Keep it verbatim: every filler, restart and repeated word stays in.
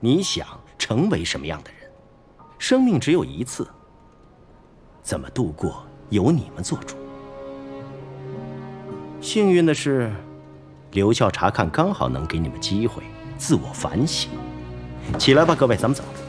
你想成为什么样的人？生命只有一次，怎么度过由你们做主。幸运的是，留校察看刚好能给你们机会自我反省。起来吧，各位，咱们走。